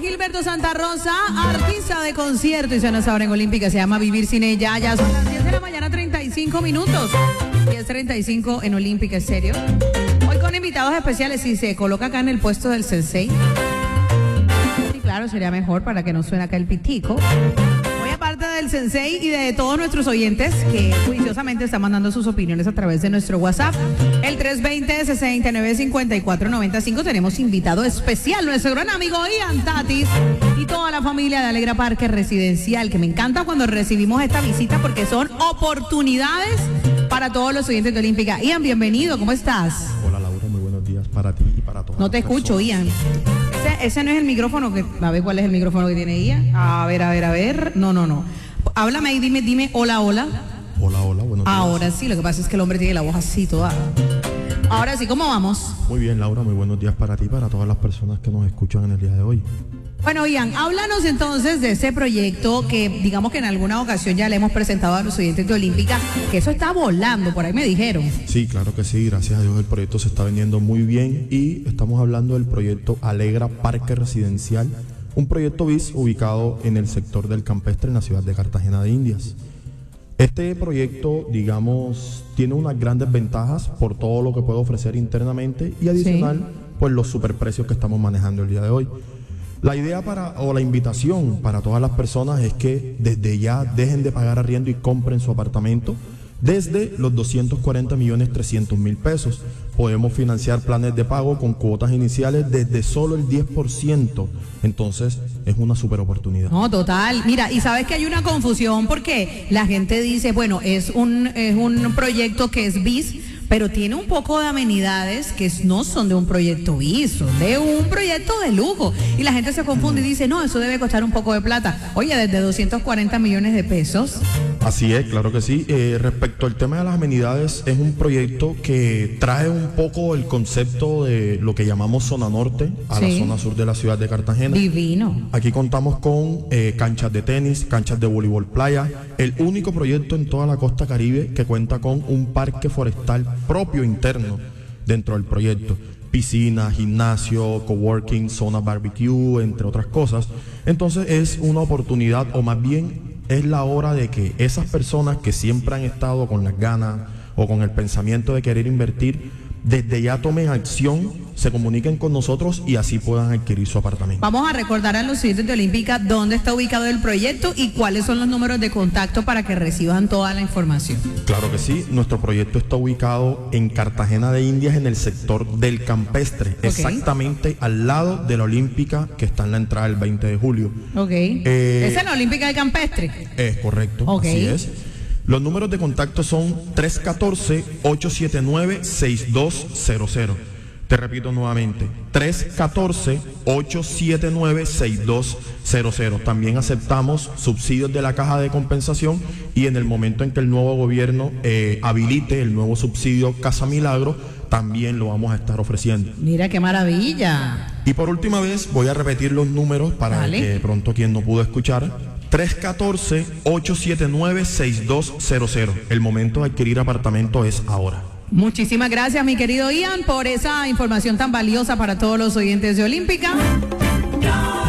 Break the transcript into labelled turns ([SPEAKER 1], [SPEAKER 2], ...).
[SPEAKER 1] Gilberto Santa Rosa, artista de concierto y suena ahora en Olímpica, se llama Vivir Sin Ella. Ya son las 10 de la mañana, 35 minutos. 10:35 en Olímpica, en serio. Hoy con invitados especiales, si se coloca acá en el puesto del sensei. Sí, claro, sería mejor para que no suene acá el pitico. Parte del sensei y de todos nuestros oyentes que juiciosamente están mandando sus opiniones a través de nuestro WhatsApp, el 320-69-5495. Tenemos invitado especial, nuestro gran amigo Ian Tatis y toda la familia de Alegra Parque Residencial, que me encanta cuando recibimos esta visita porque son oportunidades para todos los oyentes de Olímpica. Ian, bienvenido, ¿cómo estás?
[SPEAKER 2] Hola Laura, muy buenos días para ti y para todos.
[SPEAKER 1] No te escucho, Ian. Ese no es el micrófono que... A ver, ¿cuál es el micrófono que tiene ella? A ver. No. Háblame y dime, hola.
[SPEAKER 2] Hola, buenos días.
[SPEAKER 1] Ahora sí, lo que pasa es que el hombre tiene la voz así toda. Ahora sí, ¿cómo vamos?
[SPEAKER 2] Muy bien, Laura, muy buenos días para ti y para todas las personas que nos escuchan en el día de hoy.
[SPEAKER 1] Bueno, Ian, háblanos entonces de ese proyecto que digamos que en alguna ocasión ya le hemos presentado a los oyentes de Olímpica, que eso está volando, por ahí me dijeron.
[SPEAKER 2] Sí, claro que sí, gracias a Dios el proyecto se está vendiendo muy bien y estamos hablando del proyecto Alegra Parque Residencial, un proyecto BIS ubicado en el sector del Campestre en la ciudad de Cartagena de Indias. Este proyecto, digamos, tiene unas grandes ventajas por todo lo que puede ofrecer internamente y adicional, pues los superprecios que estamos manejando el día de hoy. La idea la invitación para todas las personas es que desde ya dejen de pagar arriendo y compren su apartamento desde los 240.300.000 pesos. Podemos financiar planes de pago con cuotas iniciales desde solo el 10%. Entonces es una super oportunidad. No,
[SPEAKER 1] total. Mira, y sabes que hay una confusión porque la gente dice, bueno, es un proyecto que es BIS, pero tiene un poco de amenidades que no son de un proyecto BIS, son de un proyecto de lujo. Y la gente se confunde y dice, no, eso debe costar un poco de plata. Oye, desde 240 millones de pesos.
[SPEAKER 2] Así es, claro que sí. Respecto al tema de las amenidades, es un proyecto que trae un poco el concepto de lo que llamamos zona norte a la zona sur de la ciudad de Cartagena.
[SPEAKER 1] Divino.
[SPEAKER 2] Aquí contamos con canchas de tenis, canchas de voleibol playa, el único proyecto en toda la costa caribe que cuenta con un parque forestal propio interno dentro del proyecto. Piscina, gimnasio, coworking, zona barbecue, entre otras cosas. Entonces es una oportunidad, o más bien es la hora de que esas personas que siempre han estado con las ganas o con el pensamiento de querer invertir, desde ya tomen acción, se comuniquen con nosotros y así puedan adquirir su apartamento.
[SPEAKER 1] Vamos a recordar a los oyentes de Olímpica dónde está ubicado el proyecto y cuáles son los números de contacto para que reciban toda la información.
[SPEAKER 2] Claro que sí, nuestro proyecto está ubicado en Cartagena de Indias, en el sector del Campestre, exactamente al lado de la Olímpica que está en la entrada del 20 de julio.
[SPEAKER 1] ¿Esa es la Olímpica del Campestre?
[SPEAKER 2] Es correcto, así es. Los números de contacto son 314-879-6200. Te repito nuevamente, 314-879-6200. También aceptamos subsidios de la Caja de Compensación y en el momento en que el nuevo gobierno habilite el nuevo subsidio Casa Milagro, también lo vamos a estar ofreciendo.
[SPEAKER 1] Mira qué maravilla.
[SPEAKER 2] Y por última vez voy a repetir los números para que de pronto quien no pudo escuchar. 314-879-6200. El momento de adquirir apartamento es ahora.
[SPEAKER 1] Muchísimas gracias, mi querido Ian, por esa información tan valiosa para todos los oyentes de Olímpica.